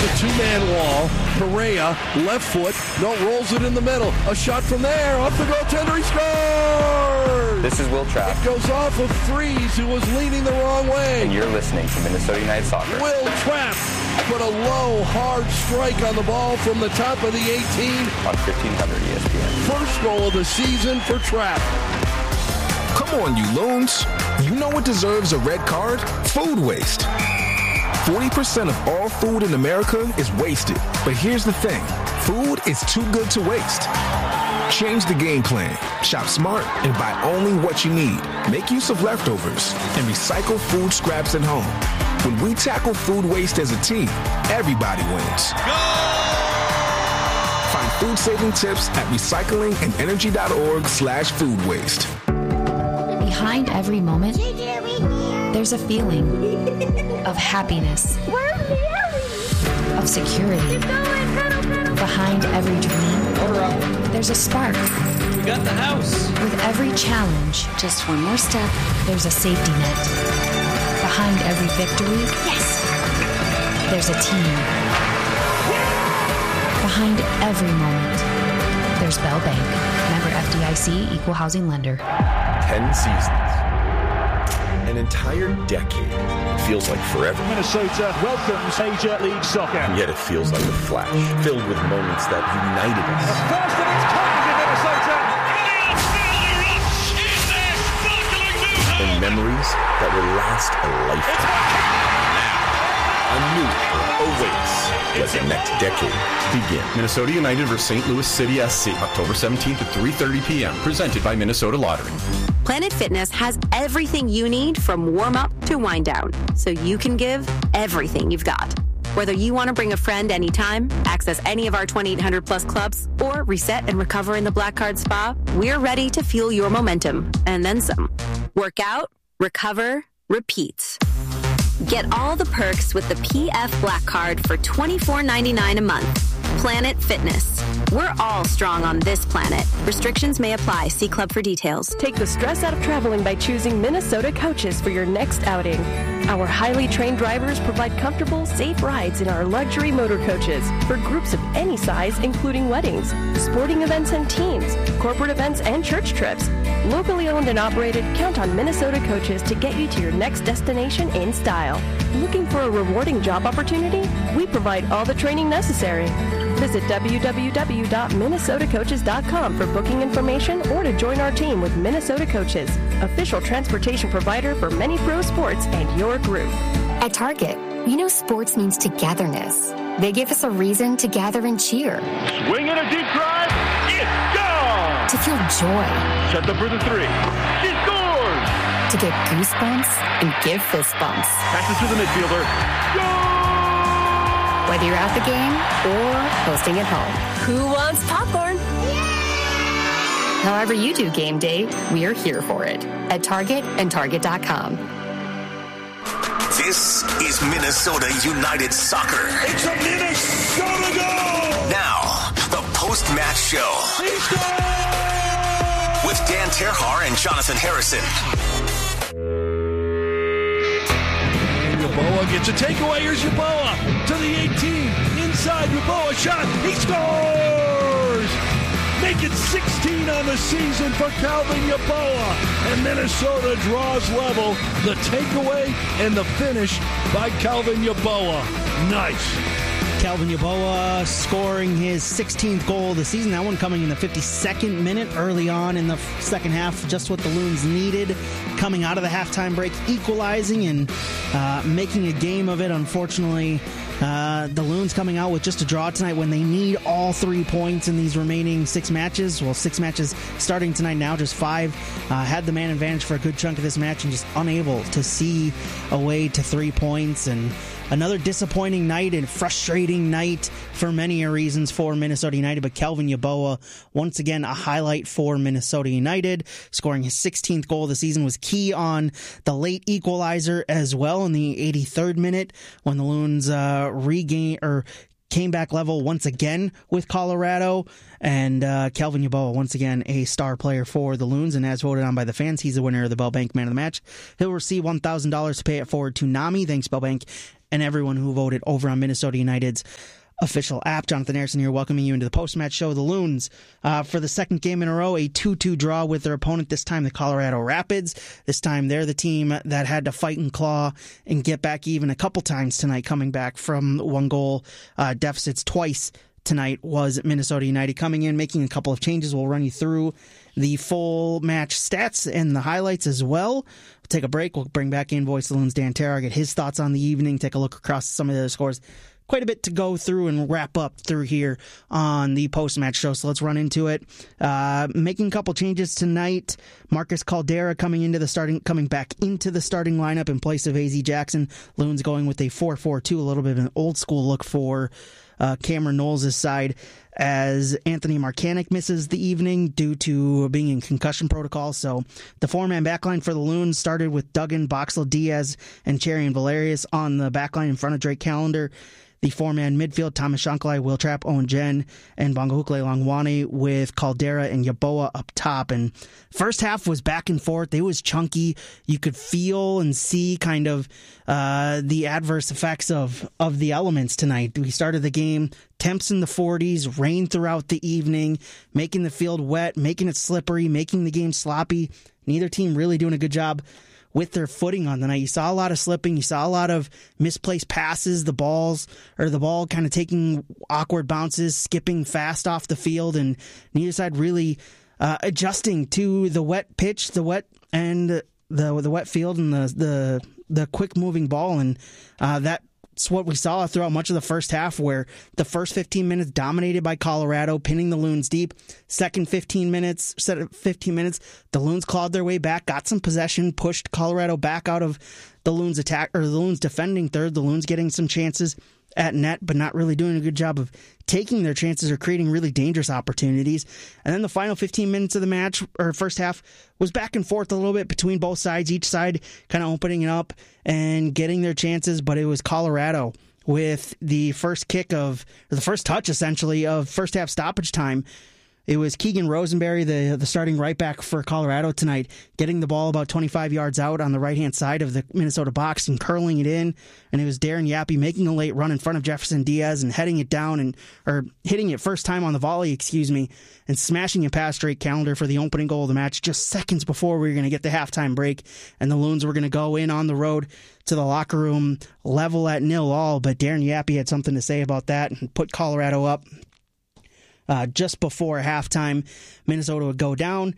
a two-man wall. Perea, left foot, rolls it in the middle. A shot from there, off the goaltender, he scores! This is Will Trapp. It goes off of Freeze, who was leaning the wrong way. And you're listening to Minnesota United Soccer. Will Trapp put a low, hard strike on the ball from the top of the 18. On 1500 ESPN. First goal of the season for Trapp. Come on, you loons. You know what deserves a red card? Food waste. 40% of all food in America is wasted. But here's the thing. Food is too good to waste. Change the game plan. Shop smart and buy only what you need. Make use of leftovers and recycle food scraps at home. When we tackle food waste as a team, everybody wins. Find food-saving tips at recyclingandenergy.org/food waste. Behind every moment, there's a feeling of happiness, of security. Behind every dream, there's a spark. We got the house. With every challenge, just one more step, there's a safety net. Behind every victory, there's a team. Behind every moment, there's Bell Bank. Member FDIC, Equal Housing Lender. 10 seasons. An entire decade. It feels like forever. Minnesota welcomes Major League Soccer. And yet it feels like a flash, filled with moments that united us. The first of its kind in Minnesota. And memories that will last a lifetime. Now, a new era awaits. Let the next decade begin. Minnesota United vs. St. Louis City SC, October 17th at 3:30 p.m. Presented by Minnesota Lottery. Planet Fitness has everything you need from warm-up to wind-down, so you can give everything you've got. Whether you want to bring a friend anytime, access any of our 2,800-plus clubs, or reset and recover in the Black Card Spa, we're ready to fuel your momentum, and then some. Work out, recover, repeat. Get all the perks with the PF Black Card for $24.99 a month. Planet Fitness. We're all strong on this planet. Restrictions may apply. See club for details. Take the stress out of traveling by choosing Minnesota Coaches for your next outing. Our highly trained drivers provide comfortable, safe rides in our luxury motor coaches for groups of any size, including weddings, sporting events and teams, corporate events and church trips. Locally owned and operated, count on Minnesota Coaches to get you to your next destination in style. Looking for a rewarding job opportunity? We provide all the training necessary. Visit www.minnesotacoaches.com for booking information or to join our team with Minnesota Coaches, official transportation provider for many pro sports and your group. At Target, we know sports means togetherness. They give us a reason to gather and cheer. Swing in a deep drive. It's gone! To feel joy. Set up for the three. She scores! To get goosebumps and give fist bumps. Passes to the midfielder. Goal! Whether you're at the game or hosting at home. Who wants popcorn? However you do game day, we are here for it. At Target and Target.com. This is Minnesota United Soccer. It's a Minnesota goal! Now, the post-match show. With Dan Terhar and Jonathan Harrison. Yeboah gets a takeaway. Here's Yeboah to the 18. Inside, Yeboah shot. He scores! Make it 16 on the season for Calvin Yeboah. And Minnesota draws level. The takeaway and the finish by Calvin Yeboah. Nice. Calvin Yeboah scoring his 16th goal of the season. That one coming in the 52nd minute, early on in the second half, just what the Loons needed. Coming out of the halftime break, equalizing and making a game of it. Unfortunately, the Loons coming out with just a draw tonight when they need all 3 points in these remaining 6 matches. Well, 6 matches starting tonight now, just 5. Had the man advantage for a good chunk of this match and just unable to see a way to 3 points. And another disappointing night and frustrating night for many reasons for Minnesota United. But Calvin Yeboah, once again, a highlight for Minnesota United. Scoring his 16th goal of the season, was key on the late equalizer as well in the 83rd minute when the Loons came back level once again with Colorado. And Calvin Yeboah, once again, a star player for the Loons. And as voted on by the fans, he's the winner of the Bell Bank Man of the Match. He'll receive $1,000 to pay it forward to NAMI. Thanks, Bell Bank. and everyone who voted over on Minnesota United's official app. Jonathan Harrison here, welcoming you into the post-match show. The Loons, for the second game in a row, a 2-2 draw with their opponent, this time the Colorado Rapids. This time they're the team that had to fight and claw and get back even a couple times tonight, coming back from one-goal deficits twice tonight was Minnesota United, coming in, making a couple of changes. We'll run you through the full match stats and the highlights as well. We'll take a break. We'll bring back in Voice of the Loons Dan Terhaar, get his thoughts on the evening, take a look across some of the scores. Quite a bit to go through and wrap up through here on the post-match show, so let's run into it. Making a couple changes tonight. Marcus Caldera coming back into the starting lineup in place of AZ Jackson. Loons going with a 4-4-2, a little bit of an old school look for Cameron Knowles' side, as Anthony Markanek misses the evening due to being in concussion protocol. So the four-man backline for the Loons started with Duggan, Boxall, Diaz, and Cherian Valerius on the backline in front of Drake Callender. The four-man midfield, Thomas Shankalai, Will Trapp, Owen Jen, and Bongahukle Longwane with Caldera and Yeboah up top. And first half was back and forth. It was chunky. You could feel and see kind of the adverse effects of the elements tonight. We started the game, temps in the 40s, rain throughout the evening, making the field wet, making it slippery, making the game sloppy. Neither team really doing a good job with their footing on the night. You saw a lot of slipping. You saw a lot of misplaced passes, the ball kind of taking awkward bounces, skipping fast off the field, and neither side really adjusting to the wet pitch, the wet field, and the quick moving ball. And that's what we saw throughout much of the first half, where the first 15 minutes dominated by Colorado, pinning the Loons deep. Second 15 minutes, the Loons clawed their way back, got some possession, pushed Colorado back out of the Loons attack, or the Loons defending third. The Loons getting some chances at net, but not really doing a good job of taking their chances or creating really dangerous opportunities. And then the final 15 minutes of the match, or first half, was back and forth a little bit between both sides, each side kind of opening it up and getting their chances, but it was Colorado with the first touch, essentially, of first half stoppage time. It was Keegan Rosenberry, the starting right back for Colorado tonight, getting the ball about 25 yards out on the right-hand side of the Minnesota box and curling it in. And it was Darren Yappy making a late run in front of Jefferson Diaz and heading it down, or hitting it first time on the volley, and smashing it past Drake Callender for the opening goal of the match just seconds before we were going to get the halftime break. And the Loons were going to go in on the road to the locker room level at 0-0. But Darren Yappy had something to say about that and put Colorado up. Just before halftime, Minnesota would go down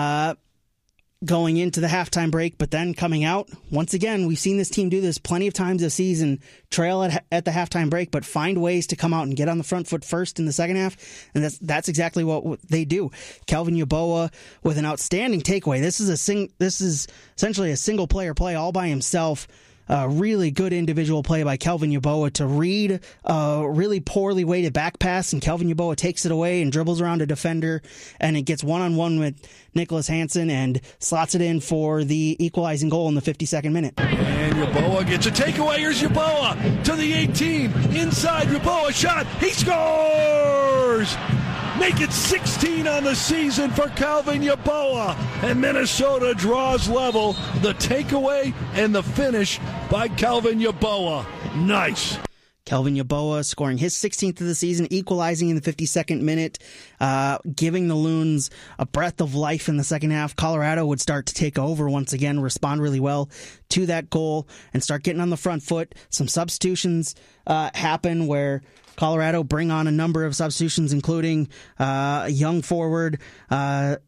going into the halftime break, but then coming out, once again, we've seen this team do this plenty of times this season, trail at the halftime break, but find ways to come out and get on the front foot first in the second half, and that's exactly what they do. Kelvin Yeboah with an outstanding takeaway. This is essentially a single-player play all by himself. Really good individual play by Kelvin Yeboah to read a really poorly weighted back pass, and Kelvin Yeboah takes it away and dribbles around a defender, and it gets one-on-one with Nicholas Hansen and slots it in for the equalizing goal in the 52nd minute. And Yeboah gets a takeaway. Here's Yeboah to the 18. Inside, Yeboah shot. He scores! Make it 16 on the season for Kelvin Yeboah. And Minnesota draws level. The takeaway and the finish by Kelvin Yeboah. Nice. Kelvin Yeboah scoring his 16th of the season, equalizing in the 52nd minute, giving the Loons a breath of life in the second half. Colorado would start to take over once again, respond really well to that goal, and start getting on the front foot. Some substitutions happen where Colorado bring on a number of substitutions, including a young forward, Saeed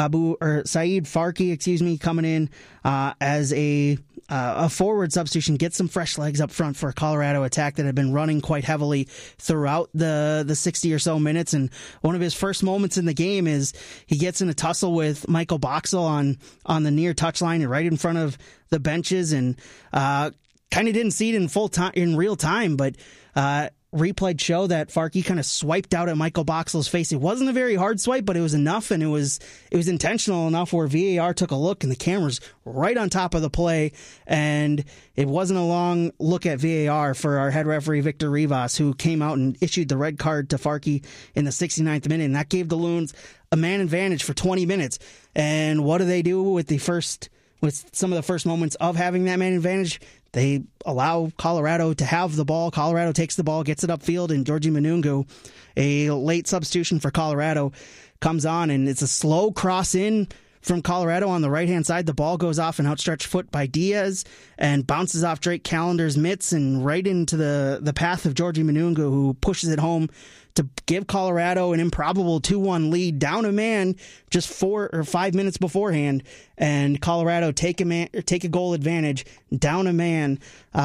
Farki, coming in as a forward substitution, get some fresh legs up front for a Colorado attack that had been running quite heavily throughout the 60 or so minutes. And one of his first moments in the game is he gets in a tussle with Michael Boxall on the near touchline and right in front of the benches, and kind of didn't see it in real time, but replay show that Farki kind of swiped out at Michael Boxall's face. It wasn't a very hard swipe, but it was enough, and it was intentional enough where VAR took a look and the camera's right on top of the play, and it wasn't a long look at VAR for our head referee Victor Rivas, who came out and issued the red card to Farki in the 69th minute, and that gave the Loons a man advantage for 20 minutes. And what do they do with some of the first moments of having that man advantage? they allow Colorado to have the ball. Colorado takes the ball, gets it upfield, and Georgie Manungu, a late substitution for Colorado, comes on, and it's a slow cross in from Colorado on the right-hand side. The ball goes off an outstretched foot by Diaz and bounces off Drake Callender's mitts and right into the path of Georgie Manungu, who pushes it home to give Colorado an improbable 2-1 lead, down a man just 4 or 5 minutes beforehand, and Colorado take a goal advantage, down a man,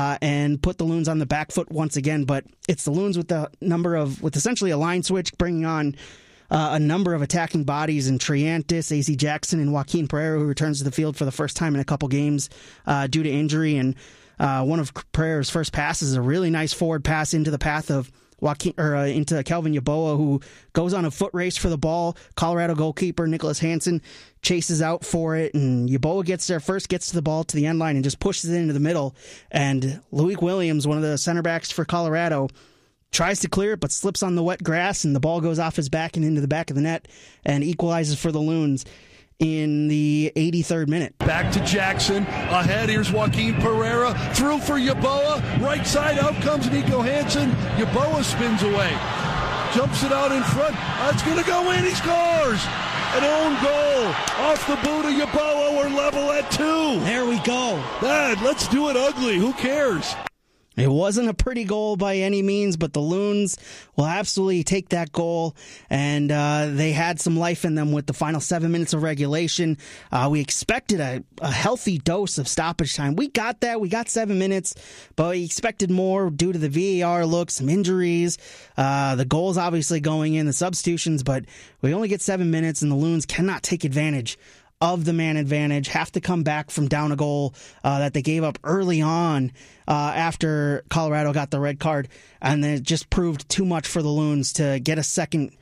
and put the Loons on the back foot once again. But it's the Loons with essentially a line switch, bringing on a number of attacking bodies in Triantis, A.Z. Jackson, and Joaquin Pereira, who returns to the field for the first time in a couple games due to injury. And one of Pereira's first passes is a really nice forward pass into the path of into Kelvin Yeboah, who goes on a foot race for the ball. Colorado goalkeeper Nicholas Hansen chases out for it, and Yeboah gets there first, gets to the ball to the end line, and just pushes it into the middle. And Loic Williams, one of the center backs for Colorado, tries to clear it, but slips on the wet grass, and the ball goes off his back and into the back of the net, and equalizes for the Loons in the 83rd minute. Back to Jackson. Ahead, here's Joaquin Pereira. Through for Yeboah. Right side, out comes Nico Hansen. Yeboah spins away. Jumps it out in front. It's going to go in. He scores! An own goal off the boot of Yeboah. We're level at 2. There we go. Dad, let's do it ugly. Who cares? It wasn't a pretty goal by any means, but the Loons will absolutely take that goal, and they had some life in them with the final 7 minutes of regulation. We expected a healthy dose of stoppage time. We got that. We got 7 minutes, but we expected more due to the VAR look, some injuries, the goals obviously going in, the substitutions, but we only get 7 minutes, and the Loons cannot take advantage of the man advantage, have to come back from down a goal that they gave up early on after Colorado got the red card, and then it just proved too much for the Loons to get a second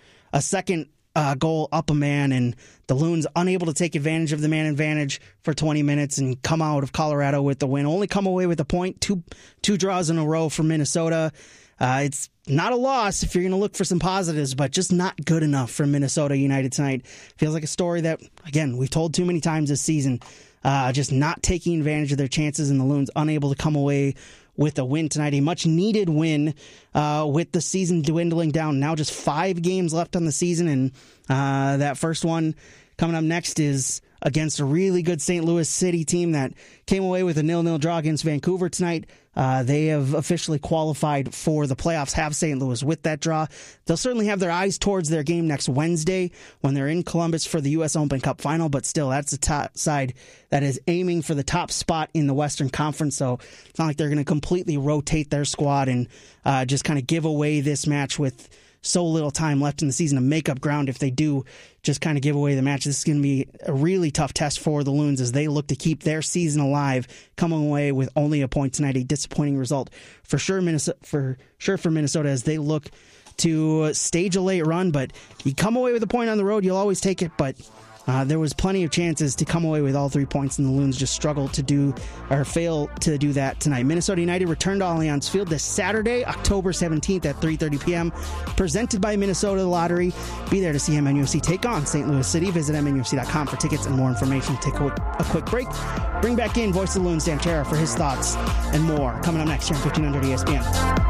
goal up a man, and the Loons unable to take advantage of the man advantage for 20 minutes and come out of Colorado with the win. Only come away with a point, two draws in a row for Minnesota. It's not a loss if you're going to look for some positives, but just not good enough for Minnesota United tonight. Feels like a story that, again, we've told too many times this season. Just not taking advantage of their chances, and the Loons unable to come away with a win tonight. A much-needed win with the season dwindling down. Now just 5 games left on the season, and that first one coming up next is against a really good St. Louis City team that came away with a 0-0 draw against Vancouver tonight. They have officially qualified for the playoffs, have St. Louis with that draw. They'll certainly have their eyes towards their game next Wednesday when they're in Columbus for the U.S. Open Cup final, but still, that's the top side that is aiming for the top spot in the Western Conference, so it's not like they're going to completely rotate their squad and just kind of give away this match with so little time left in the season to make up ground if they do just kind of give away the match. This is going to be a really tough test for the Loons as they look to keep their season alive, coming away with only a point tonight, a disappointing result for sure for Minnesota as they look to stage a late run. But you come away with a point on the road, you'll always take it, but there was plenty of chances to come away with all 3 points, and the Loons just struggled to do or fail to do that tonight. Minnesota United returned to Allianz Field this Saturday, October 17th at 3:30 p.m. Presented by Minnesota Lottery. Be there to see MNUFC take on St. Louis City. Visit MNUFC.com for tickets and more information. Take a quick break. Bring back in Voice of the Loons, Dan Terra, for his thoughts and more. Coming up next here on 1500 ESPN.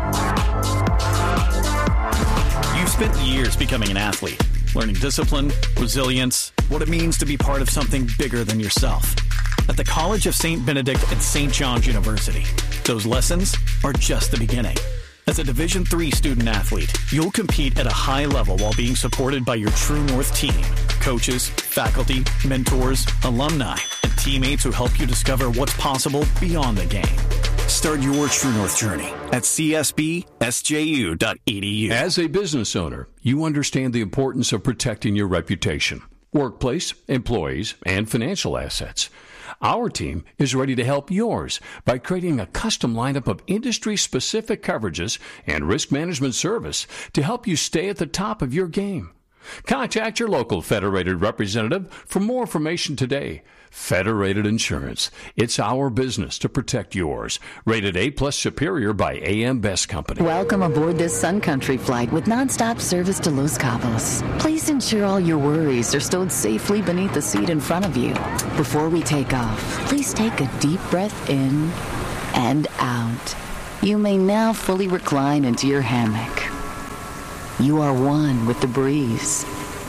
You've spent years becoming an athlete, learning discipline, resilience, what it means to be part of something bigger than yourself. At the College of St. Benedict at St. John's University, those lessons are just the beginning. As a Division III student athlete, you'll compete at a high level while being supported by your True North team, coaches, faculty, mentors, alumni, and teammates who help you discover what's possible beyond the game. Start your True North journey at csbsju.edu. As a business owner, you understand the importance of protecting your reputation, workplace, employees, and financial assets. Our team is ready to help yours by creating a custom lineup of industry-specific coverages and risk management service to help you stay at the top of your game. Contact your local Federated representative for more information today. Federated Insurance. It's our business to protect yours. Rated A+ Superior by AM Best Company. Welcome aboard this Sun Country flight with nonstop service to Los Cabos. Please ensure all your worries are stowed safely beneath the seat in front of you. Before we take off, please take a deep breath in and out. You may now fully recline into your hammock. You are one with the breeze.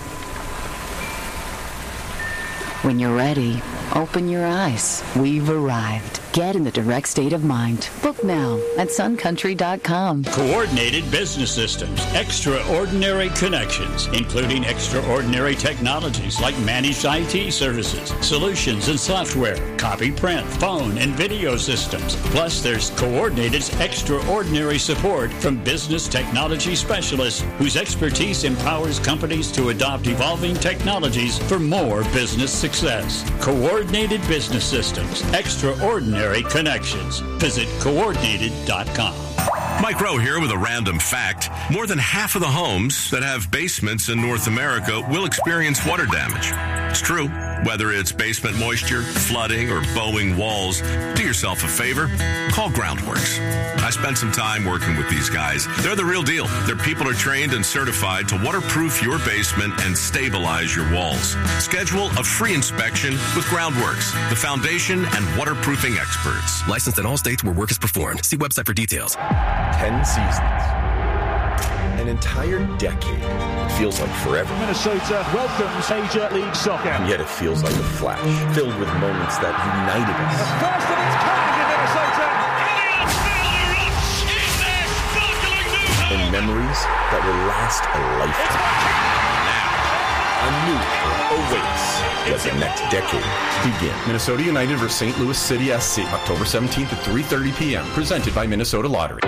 When you're ready, open your eyes. We've arrived. Get in the direct state of mind. Book now at suncountry.com. Coordinated business systems, extraordinary connections, including extraordinary technologies like managed IT services, solutions and software, copy, print, phone, and video systems. Plus, there's Coordinated's extraordinary support from business technology specialists whose expertise empowers companies to adopt evolving technologies for more business success. Coordinated business systems, extraordinary connections. Visit coordinated.com. Mike Rowe here with a random fact. More than half of the homes that have basements in North America will experience water damage. It's true. Whether it's basement moisture, flooding, or bowing walls, do yourself a favor. Call Groundworks. I spent some time working with these guys. They're the real deal. Their people are trained and certified to waterproof your basement and stabilize your walls. Schedule a free inspection with Groundworks, the foundation and waterproofing experts. Licensed in all states where work is performed. See website for details. 10 seasons. An entire decade. It feels like forever. Minnesota welcomes Major League Soccer. And yet it feels like a flash, filled with moments that united us. The first of its kind in Minnesota. And memories that will last a lifetime. Now, a new era awaits. Let the next decade begin. Minnesota United vs. St. Louis City SC, October 17th at 3:30 p.m. Presented by Minnesota Lottery.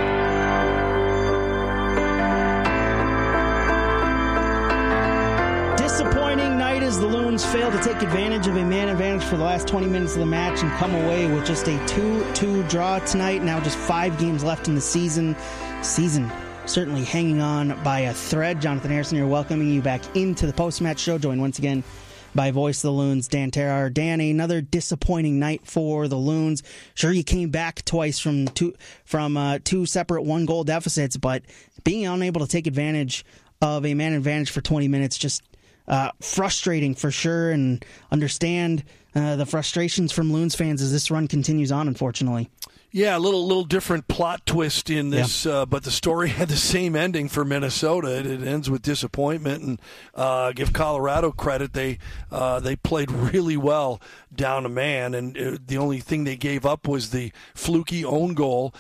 Disappointing night as the Loons fail to take advantage of a man advantage for the last 20 minutes of the match and come away with just a 2-2 draw tonight. Now just 5 games left in the season. Certainly hanging on by a thread. Jonathan Harrison here, welcoming you back into the post-match show, joined once again by Voice of the Loons, Dan Terhaar. Dan, another disappointing night for the Loons. Sure, you came back twice from two separate 1-goal deficits, but being unable to take advantage of a man advantage for 20 minutes just frustrating for sure, and understand the frustrations from Loons fans as this run continues on, unfortunately. Yeah, a little different plot twist in this, but the story had the same ending for Minnesota. It ends with disappointment, and give Colorado credit. They played really well down a man, and the only thing they gave up was the fluky own goal.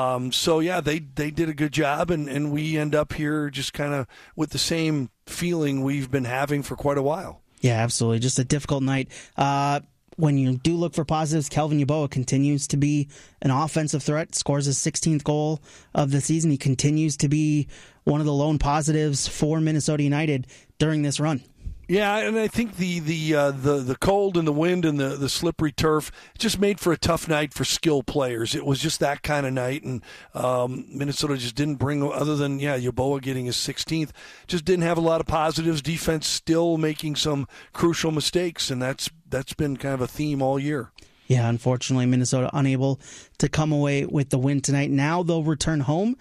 They did a good job, and we end up here just kind of with the same feeling we've been having for quite a while. Yeah, absolutely. Just a difficult night. When you do look for positives, Kelvin Yeboah continues to be an offensive threat, scores his 16th goal of the season. He continues to be one of the lone positives for Minnesota United during this run. Yeah, and I think the cold and the wind and the slippery turf just made for a tough night for skilled players. It was just that kind of night, and Minnesota just didn't bring, other than Yeboah getting his 16th, just didn't have a lot of positives. Defense still making some crucial mistakes, and that's been kind of a theme all year. Yeah, unfortunately, Minnesota unable to come away with the win tonight. Now they'll return home,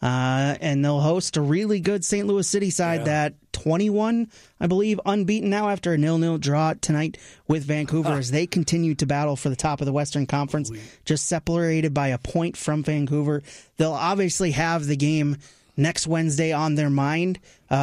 and they'll host a really good St. Louis City side that 21, I believe, unbeaten now after a 0-0 draw tonight with Vancouver as they continue to battle for the top of the Western Conference, just separated by a point from Vancouver. They'll obviously have the game next Wednesday on their mind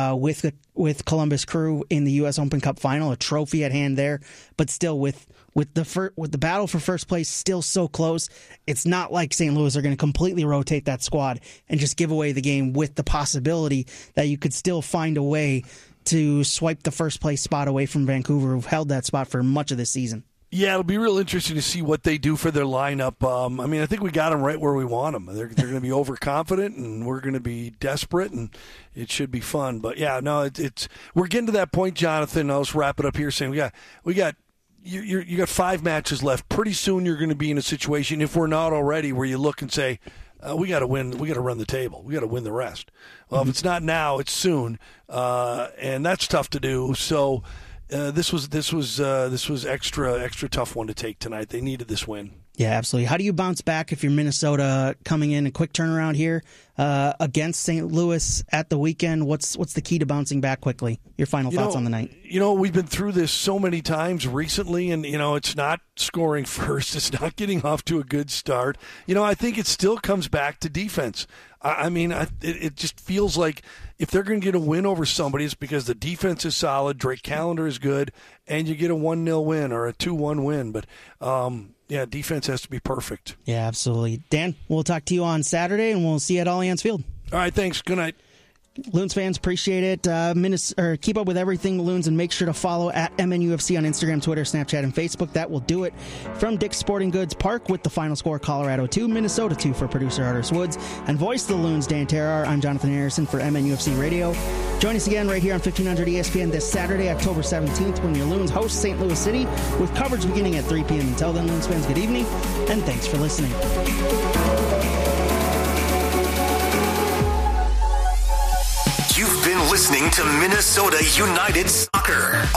with Columbus Crew in the U.S. Open Cup final, a trophy at hand there, but still with the battle for first place still so close, it's not like St. Louis are going to completely rotate that squad and just give away the game, with the possibility that you could still find a way to swipe the first place spot away from Vancouver, who've held that spot for much of this season. Yeah, it'll be real interesting to see what they do for their lineup. I think we got them right where we want them. They're going to be overconfident, and we're going to be desperate, and it should be fun. But yeah, no, we're getting to that point, Jonathan. I'll just wrap it up here saying we got. You got 5 matches left. Pretty soon you're going to be in a situation, if we're not already, where you look and say, we got to win. We got to run the table. We got to win the rest. Well, if it's not now, it's soon, and that's tough to do. So this was extra tough one to take tonight. They needed this win. Yeah, absolutely. How do you bounce back if you're Minnesota coming in a quick turnaround here? against St. Louis at the weekend. What's the key to bouncing back quickly? Your final thoughts on the night? We've been through this so many times recently, and, it's not scoring first. It's not getting off to a good start. I think it still comes back to defense. It just feels like if they're going to get a win over somebody, it's because the defense is solid, Drake Callender is good, and you get a 1-0 win or a 2-1 win. But, defense has to be perfect. Yeah, absolutely. Dan, we'll talk to you on Saturday, and we'll see you at Allianz Field. All right, thanks. Good night. Loons fans, appreciate it. Keep up with everything Loons, and make sure to follow at MNUFC on Instagram, Twitter, Snapchat, and Facebook. That will do it from Dick's Sporting Goods Park with the final score: Colorado 2, Minnesota 2 for producer Artis Woods. And voice the Loons, Dan Terrar. I'm Jonathan Harrison for MNUFC Radio. Join us again right here on 1500 ESPN this Saturday, October 17th, when your Loons host St. Louis City with coverage beginning at 3 p.m. Until then, Loons fans, good evening, and thanks for listening. You've been listening to Minnesota United Soccer